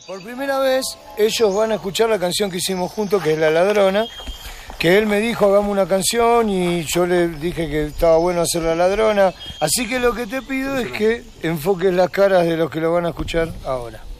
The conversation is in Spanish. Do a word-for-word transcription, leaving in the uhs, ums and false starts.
Por primera vez ellos van a escuchar la canción que hicimos juntos, que es La Ladrona, que él me dijo hagamos una canción y yo le dije que estaba bueno hacer La Ladrona. Así que lo que te pido es que enfoques las caras de los que lo van a escuchar ahora.